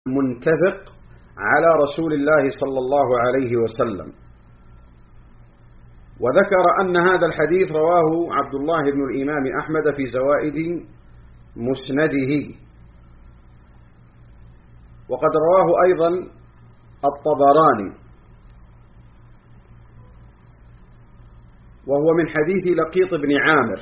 منتفق على رسول الله صلى الله عليه وسلم. وذكر أن هذا الحديث رواه عبد الله بن الإمام أحمد في زوائد مسنده، وقد رواه أيضا الطبراني، وهو من حديث لقيط بن عامر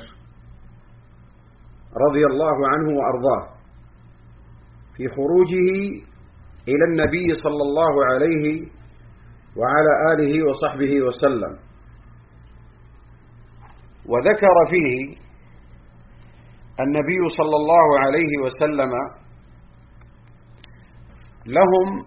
رضي الله عنه وأرضاه في خروجه إلى النبي صلى الله عليه وعلى آله وصحبه وسلم. وذكر فيه النبي صلى الله عليه وسلم لهم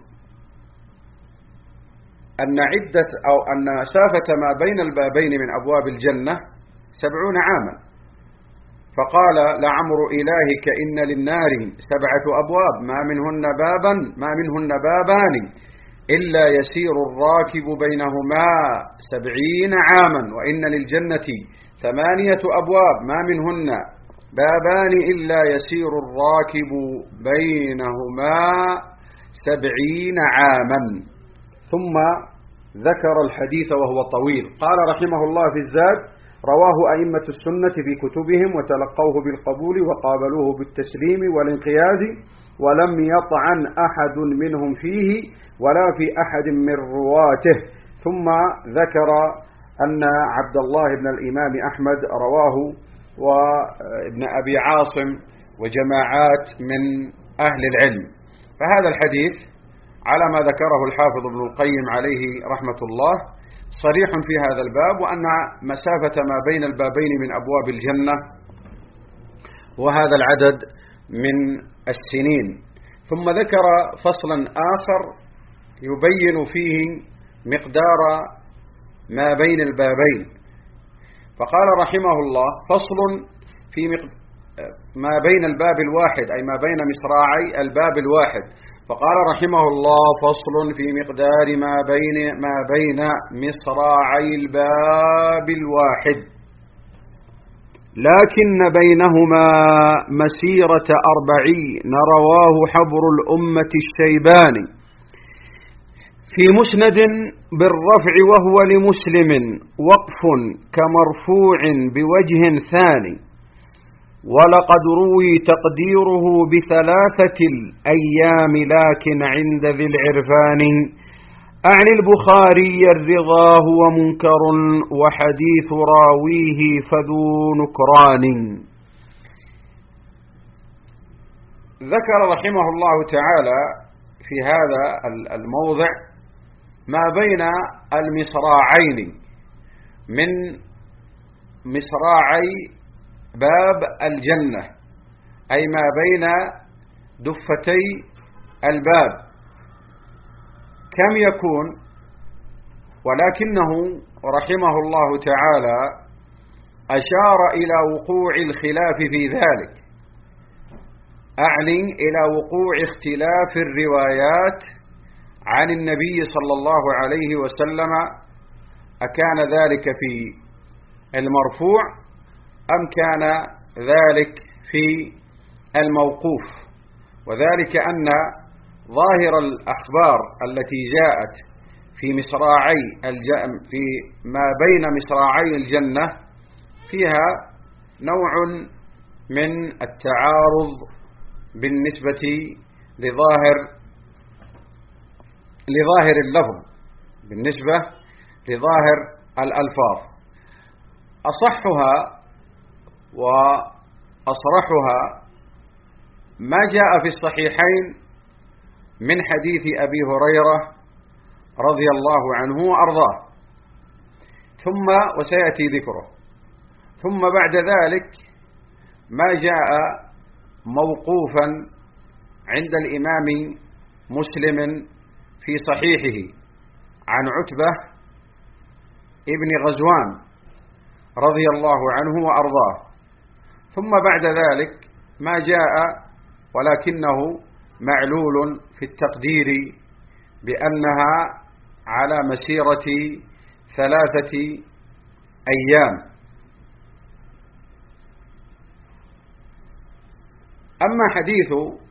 أن عدة أو أن مسافة ما بين البابين من أبواب الجنة 70 عاما، فقال: لعمر إلهك إن للنار 7 أبواب ما منهن بابان إلا يسير الراكب بينهما 70 عاما، وإن للجنة 8 أبواب ما منهن بابان إلا يسير الراكب بينهما 70 عاما. ثم ذكر الحديث وهو طويل. قال رحمه الله في الزاد: رواه أئمة السنة في كتبهم وتلقوه بالقبول وقابلوه بالتسليم والانقياد، ولم يطعن أحد منهم فيه ولا في أحد من رواته. ثم ذكر أن عبد الله بن الإمام أحمد رواه وابن أبي عاصم وجماعات من أهل العلم. فهذا الحديث على ما ذكره الحافظ ابن القيم عليه رحمة الله صريح في هذا الباب، وأن مسافة ما بين البابين من أبواب الجنة وهذا العدد من السنين. ثم ذكر فصلا آخر يبين فيه مقدار ما بين البابين، فقال رحمه الله: فصل في ما بين الباب الواحد، أي ما بين مصراعي الباب الواحد. فقال رحمه الله: فصل في مقدار ما بين مصراعي الباب الواحد، لكن بينهما مسيرة 40. رواه حبر الأمة الشيباني في مسند بالرفع، وهو لمسلم وقف كمرفوع بوجه ثاني. ولقد روي تقديره ب3 الأيام، لكن عند ذي العرفان عن البخاري الرضا هو منكر، وحديث راويه فذو نكران. ذكر رحمه الله تعالى في هذا الموضع ما بين المصراعين من مصراعي باب الجنة، أي ما بين دفتي الباب كم يكون، ولكنه رحمه الله تعالى أشار إلى وقوع الخلاف في ذلك، أعني إلى وقوع اختلاف الروايات عن النبي صلى الله عليه وسلم، أكان ذلك في المرفوع أم كان ذلك في الموقوف. وذلك أن ظاهر الأخبار التي جاءت في في ما بين مصراعي الجنة فيها نوع من التعارض بالنسبة لظاهر اللفظ، بالنسبة لظاهر الألفاظ. أصحها وأصرحها ما جاء في الصحيحين من حديث أبي هريرة رضي الله عنه وأرضاه، وسيأتي ذكره. ثم بعد ذلك ما جاء موقوفا عند الإمام مسلم في صحيحه عن عتبة ابن غزوان رضي الله عنه وأرضاه. ثم بعد ذلك ما جاء ولكنه معلول في التقدير بأنها على مسيرة 3 أيام. أما حديث